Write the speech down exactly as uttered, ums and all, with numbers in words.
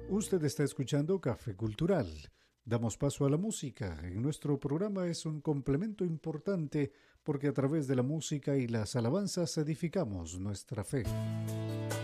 Usted está escuchando Café Cultural. Damos paso a la música. En nuestro programa es un complemento importante porque a través de la música y las alabanzas edificamos nuestra fe.